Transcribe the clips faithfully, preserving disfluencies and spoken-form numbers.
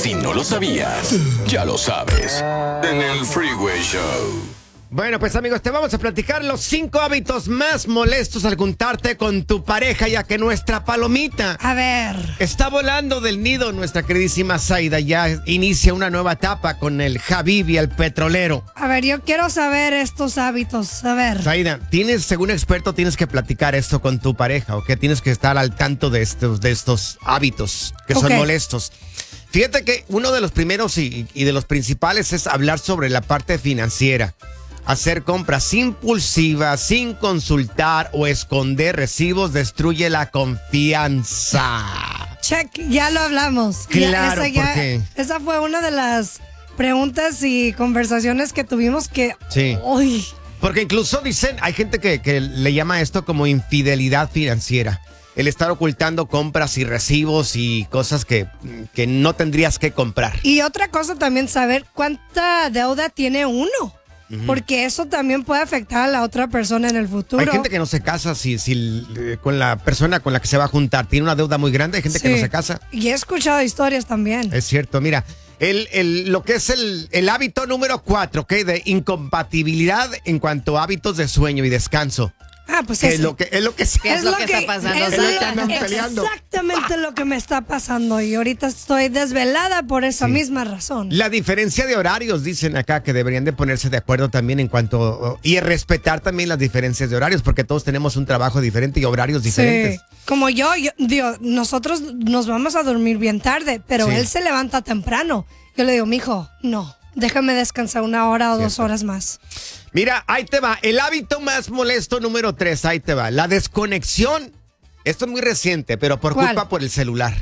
Si no lo sabías, ya lo sabes. En el Freeway Show. Bueno, pues amigos, te vamos a platicar los cinco hábitos más molestos al juntarte con tu pareja, ya que nuestra palomita A ver. está volando del nido. Nuestra queridísima Zaida ya inicia una nueva etapa con el Habibi, el petrolero. A ver, yo quiero saber estos hábitos. A ver. Zaida, tienes, según experto, tienes que platicar esto con tu pareja, ¿ok? Tienes que estar al tanto de estos, de estos hábitos que son Ok. molestos. Fíjate que uno de los primeros y, y de los principales es hablar sobre la parte financiera. Hacer compras impulsivas sin consultar o esconder recibos destruye la confianza. Check, ya lo hablamos. Claro, ya, esa, ya- porque- esa fue una de las preguntas y conversaciones que tuvimos que... Sí. Uy, Porque incluso dicen, hay gente que, que le llama esto como infidelidad financiera. El estar ocultando compras y recibos y cosas que, que no tendrías que comprar. y otra cosa también, saber cuánta deuda tiene uno. Porque eso también puede afectar a la otra persona en el futuro. Hay gente que no se casa si, si eh, con la persona con la que se va a juntar tiene una deuda muy grande. Hay gente que Sí. no se casa. Y he escuchado historias también. Es cierto, mira, el, el- lo que es el, el hábito número cuatro, ¿ok? De incompatibilidad en cuanto a hábitos de sueño y descanso. Ah, pues Que es ese. lo que es lo que se- ¿Qué es lo que está pasando? Es Es lo lo- que andan peleando. exactamente lo que me está pasando. Y ahorita estoy desvelada por esa Sí. misma razón. La diferencia de horarios, dicen acá, que deberían de ponerse de acuerdo también en cuanto... Y respetar también las diferencias de horarios, porque todos tenemos un trabajo diferente y horarios diferentes. Sí. Como yo, yo digo, nosotros nos vamos a dormir bien tarde, pero Sí. él se levanta temprano. Yo le digo, mijo, no, déjame descansar una hora o dos Cierto. horas más. Mira, ahí te va. El hábito más molesto número tres, ahí te va. La desconexión. Esto es muy reciente, pero por ¿Cuál? culpa por el celular.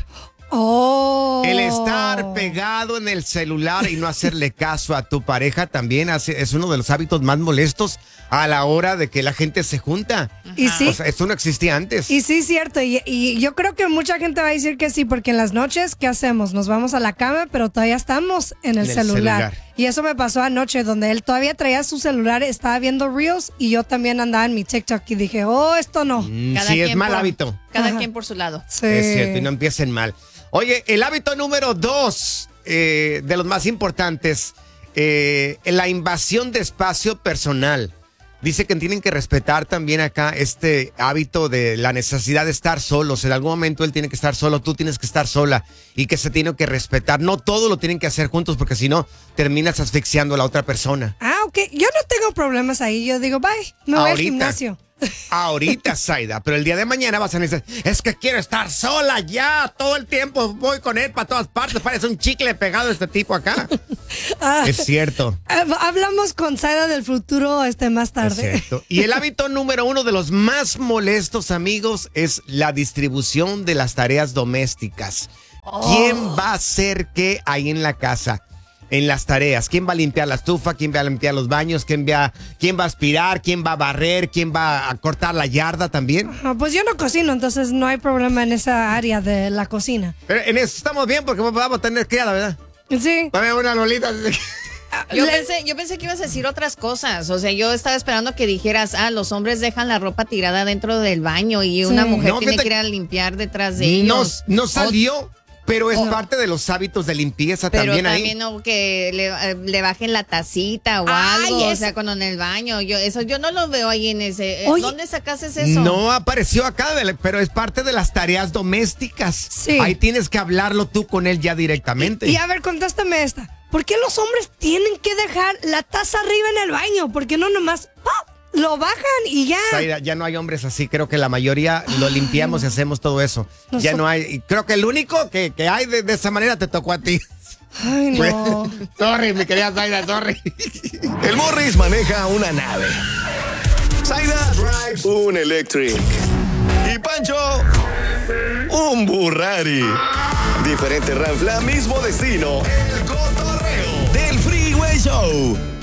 Oh. El estar pegado en el celular y no hacerle caso a tu pareja también hace- es uno de los hábitos más molestos a la hora de que la gente se junta. Y sí. O sea, esto no existía antes. Y sí, cierto. Y, y yo creo que mucha gente va a decir que sí, porque en las noches, ¿qué hacemos? Nos vamos a la cama, pero todavía estamos en el, En el celular. celular. Y eso me pasó anoche, donde él todavía traía su celular, estaba viendo Reels y yo también andaba en mi TikTok y dije, oh, esto no. Mm, Cada sí, es quien mal por- hábito. Cada Ajá. quien por su lado. Sí. Es cierto, y no empiecen mal. Oye, el hábito número dos, eh, de los más importantes, eh, la invasión de espacio personal. Dice que tienen que respetar también acá este hábito de la necesidad de estar solos. En algún momento él tiene que estar solo, tú tienes que estar sola y que se tiene que respetar. No todo lo tienen que hacer juntos porque si no terminas asfixiando a la otra persona. Ah, ok. Yo no tengo problemas ahí. Yo digo, bye, me voy al Ahorita. gimnasio. Ahorita, Zaida, pero el día de mañana vas a necesitar, es que quiero estar sola ya, todo el tiempo voy con él para todas partes, parece un chicle pegado este tipo acá. Ah, Es cierto. eh, hablamos con Saida del futuro este más Es tarde. cierto. Y el hábito número uno de los más molestos, amigos, es la distribución de las tareas domésticas. ¿Quién va a hacer qué ahí en la casa? En las tareas. ¿Quién va a limpiar la estufa? ¿Quién va a limpiar los baños? ¿Quién va, quién va a aspirar? ¿Quién va a barrer? ¿Quién va a cortar la yarda también? Ah, pues yo no cocino, entonces no hay problema en esa área de la cocina. Pero en eso estamos bien porque vamos a tener criada, ¿verdad? Sí. Va a haber una Lolita. Yo Le- pensé, yo pensé que ibas a decir otras cosas. O sea, yo estaba esperando que dijeras, ah, los hombres dejan la ropa tirada dentro del baño y una Sí. mujer No, tiene fíjate- que ir a limpiar detrás de No, ellos. no salió, pero es Oh. parte de los hábitos de limpieza Pero también, también, ahí. no que le, eh, le bajen la tacita o Ay, algo, o es- sea, cuando en el baño. Yo eso yo no lo veo ahí en ese. eh, Oye. ¿Dónde sacaste eso? No apareció acá, de la- pero es parte de las tareas domésticas. Sí. Ahí tienes que hablarlo tú con él ya directamente. Y a ver, contéstame esta. ¿Por qué los hombres tienen que dejar la taza arriba en el baño? ¿Por qué no nomás ¡pop! Lo bajan y ya? Zaira, ya no hay hombres así, creo que la mayoría lo limpiamos y hacemos todo eso. Noso- Ya no hay, y creo que el único que, que hay de, de esa manera te tocó a ti. Ay, no. Sorry, mi querida Zaira, sorry. El Morris maneja una nave. Zaida drives un Electric. Y Pancho, un Burrari. Diferente ranfla, mismo destino. El cotorreo del Freeway Show.